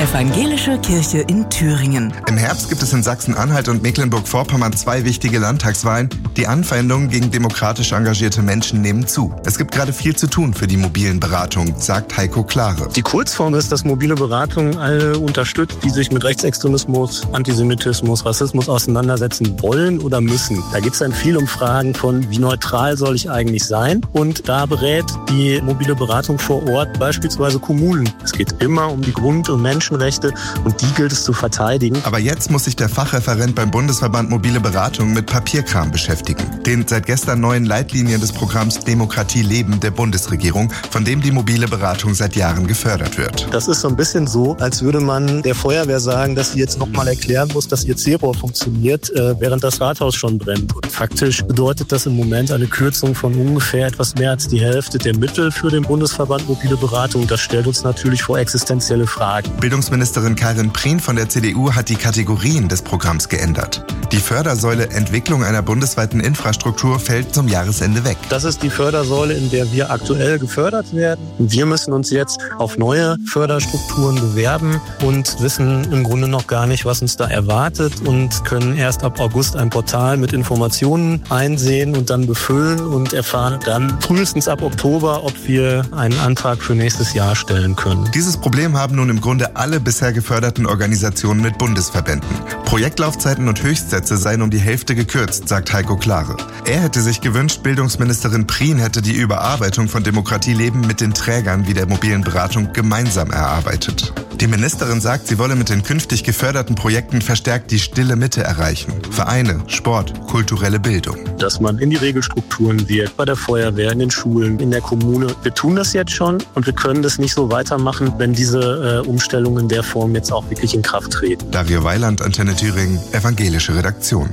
Evangelische Kirche in Thüringen. Im Herbst gibt es in Sachsen-Anhalt und Mecklenburg-Vorpommern 2 wichtige Landtagswahlen. Die Anfeindungen gegen demokratisch engagierte Menschen nehmen zu. Es gibt gerade viel zu tun für die mobilen Beratungen, sagt Heiko Klare. Die Kurzform ist, dass mobile Beratungen alle unterstützt, die sich mit Rechtsextremismus, Antisemitismus, Rassismus auseinandersetzen wollen oder müssen. Da geht es dann viel um Fragen von, wie neutral soll ich eigentlich sein? Und da berät die mobile Beratung vor Ort beispielsweise Kommunen. Es geht immer um die Grund- und Menschenrechte und die gilt es zu verteidigen. Aber jetzt muss sich der Fachreferent beim Bundesverband Mobile Beratung mit Papierkram beschäftigen. Den seit gestern neuen Leitlinien des Programms Demokratie leben der Bundesregierung, von dem die mobile Beratung seit Jahren gefördert wird. Das ist so ein bisschen so, als würde man der Feuerwehr sagen, dass sie jetzt nochmal erklären muss, dass ihr C-Rohr funktioniert, während das Rathaus schon brennt. Und faktisch bedeutet das im Moment eine Kürzung von ungefähr etwas mehr als die Hälfte der Mittel für den Bundesverband Mobile Beratung. Das stellt uns natürlich vor existenzielle Fragen. Bildungsministerin Karin Prien von der CDU hat die Kategorien des Programms geändert. Die Fördersäule Entwicklung einer bundesweiten Infrastruktur fällt zum Jahresende weg. Das ist die Fördersäule, in der wir aktuell gefördert werden. Wir müssen uns jetzt auf neue Förderstrukturen bewerben und wissen im Grunde noch gar nicht, was uns da erwartet und können erst ab August ein Portal mit Informationen einsehen und dann befüllen und erfahren dann frühestens ab Oktober, ob wir einen Antrag für nächstes Jahr stellen können. Dieses Problem haben nun im Grunde alle bisher geförderten Organisationen mit Bundesverbänden. Projektlaufzeiten und Höchstsätze seien um die Hälfte gekürzt, sagt Heiko Klare. Er hätte sich gewünscht, Bildungsministerin Prien hätte die Überarbeitung von Demokratie leben mit den Trägern wie der mobilen Beratung gemeinsam erarbeitet. Die Ministerin sagt, sie wolle mit den künftig geförderten Projekten verstärkt die stille Mitte erreichen. Vereine, Sport, kulturelle Bildung. Dass man in die Regelstrukturen wirkt, bei der Feuerwehr, in den Schulen, in der Kommune. Wir tun das jetzt schon und wir können das nicht so weitermachen, wenn diese Umstellungen in der Form jetzt auch wirklich in Kraft treten. Dario Weiland, Antenne Thüringen, evangelische Redaktion.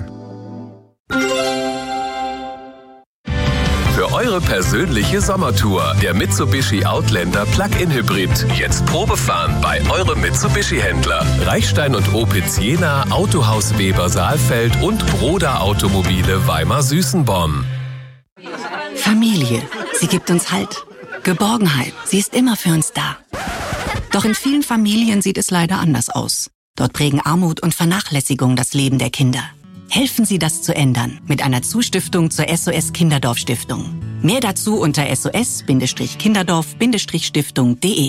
Für eure persönliche Sommertour. Der Mitsubishi Outlander Plug-in Hybrid. Jetzt Probefahren bei eurem Mitsubishi-Händler. Reichstein und Opitz Jena, Autohaus Weber Saalfeld und Broda Automobile Weimar-Süßenborn. Familie. Sie gibt uns Halt. Geborgenheit. Sie ist immer für uns da. Doch in vielen Familien sieht es leider anders aus. Dort prägen Armut und Vernachlässigung das Leben der Kinder. Helfen Sie, das zu ändern mit einer Zustiftung zur SOS Kinderdorf Stiftung. Mehr dazu unter sos-kinderdorf-stiftung.de.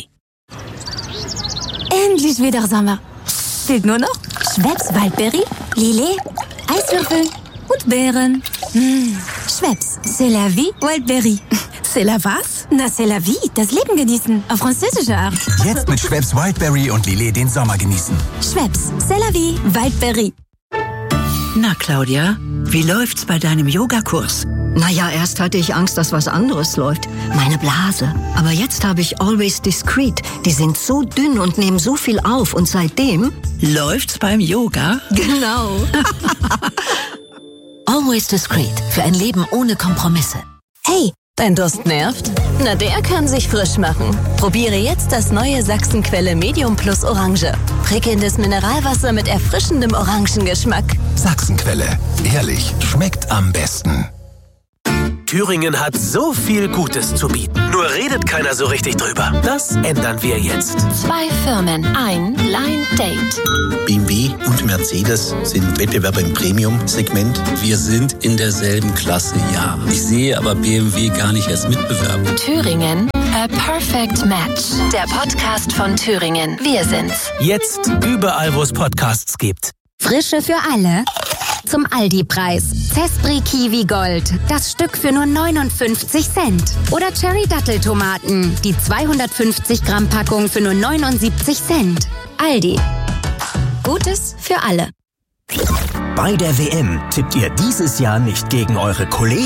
Endlich wieder Sommer. Fehlt nur noch Schweppes Waldbeere, Lillet, Eiswürfel und Beeren. Schweppes, c'est la vie, Waldbeere. C'est la was? Na, c'est la vie, das Leben genießen, auf französische Art. Jetzt mit Schweppes Wildberry und Lillet den Sommer genießen. Schweppes, c'est la vie, Waldbeere. Na, Claudia, wie läuft's bei deinem Yogakurs? Naja, erst hatte ich Angst, dass was anderes läuft. Meine Blase. Aber jetzt habe ich Always Discreet. Die sind so dünn und nehmen so viel auf. Und seitdem... Läuft's beim Yoga? Genau. Always Discreet. Für ein Leben ohne Kompromisse. Hey, dein Durst nervt? Na, der kann sich frisch machen. Probiere jetzt das neue Sachsenquelle Medium Plus Orange. Prickelndes Mineralwasser mit erfrischendem Orangengeschmack. Sachsenquelle. Ehrlich, schmeckt am besten. Thüringen hat so viel Gutes zu bieten. Nur redet keiner so richtig drüber. Das ändern wir jetzt. 2 Firmen, ein Blind Date. BMW und Mercedes sind Wettbewerber im Premium-Segment. Wir sind in derselben Klasse, ja. Ich sehe aber BMW gar nicht als Mitbewerber. Thüringen, a perfect match. Der Podcast von Thüringen. Wir sind's. Jetzt überall, wo es Podcasts gibt. Frische für alle. Zum Aldi-Preis. Zespri Kiwi Gold. Das Stück für nur 59 Cent. Oder Cherry-Datteltomaten. Die 250 Gramm Packung für nur 79 Cent. Aldi. Gutes für alle. Bei der WM tippt ihr dieses Jahr nicht gegen eure Kollegen.